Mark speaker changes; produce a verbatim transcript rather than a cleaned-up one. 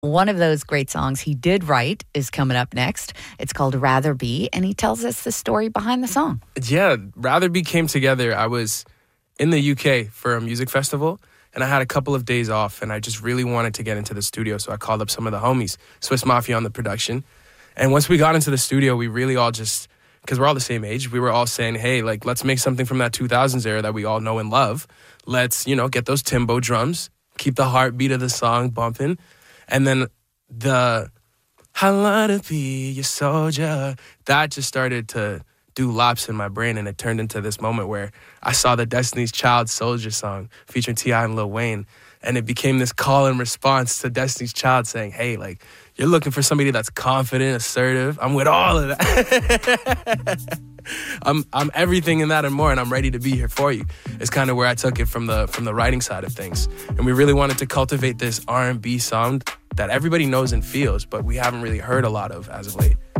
Speaker 1: One of those great songs he did write is coming up next. It's called Rather Be, and he tells us the story behind the song.
Speaker 2: Yeah, Rather Be came together. I was in the U K for a music festival, and I had a couple of days off, and I just really wanted to get into the studio, so I called up some of the homies, Swiss Mafia on the production. And once we got into the studio, we really all just, because we're all the same age, we were all saying, hey, like, let's make something from that two thousands era that we all know and love. Let's, you know, get those timbo drums, keep the heartbeat of the song bumping. And then the I wanna be your soldier, that just started to do laps in my brain, and it turned into this moment where I saw the Destiny's Child Soldier song featuring T I and Lil Wayne, and it became this call and response to Destiny's Child saying, hey, like, you're looking for somebody that's confident, assertive. I'm with all of that. I'm I'm everything in that and more, and I'm ready to be here for you. It's kind of where I took it from the from the writing side of things. And we really wanted to cultivate this R and B sound that everybody knows and feels, but we haven't really heard a lot of as of late.